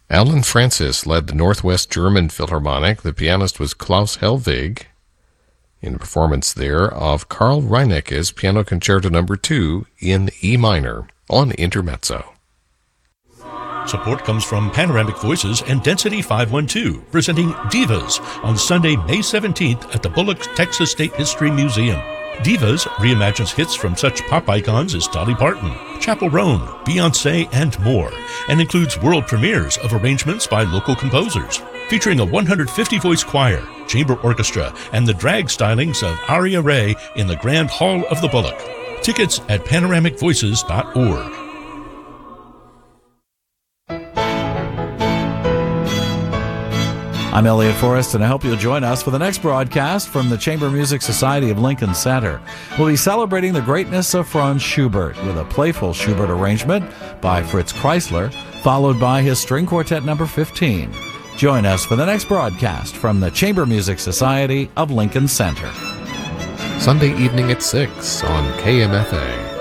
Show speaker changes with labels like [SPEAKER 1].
[SPEAKER 1] Alan Francis led the Northwest German Philharmonic. The pianist was Klaus Helwig, in a performance there of Carl Reinecke's Piano Concerto No. 2 in E minor on Intermezzo.
[SPEAKER 2] Support comes from Panoramic Voices and Density 512, presenting Divas on Sunday, May 17th at the Bullock Texas State History Museum. Divas reimagines hits from such pop icons as Dolly Parton, Chappell Roan, Beyoncé, and more, and includes world premieres of arrangements by local composers, featuring a 150-voice choir, chamber orchestra, and the drag stylings of Aria Ray in the Grand Hall of the Bullock. Tickets at panoramicvoices.org.
[SPEAKER 3] I'm Elliot Forrest, and I hope you'll join us for the next broadcast from the Chamber Music Society of Lincoln Center. We'll be celebrating the greatness of Franz Schubert with a playful Schubert arrangement by Fritz Kreisler, followed by his String Quartet No. 15. Join us for the next broadcast from the Chamber Music Society of Lincoln Center.
[SPEAKER 1] Sunday evening at 6 on KMFA.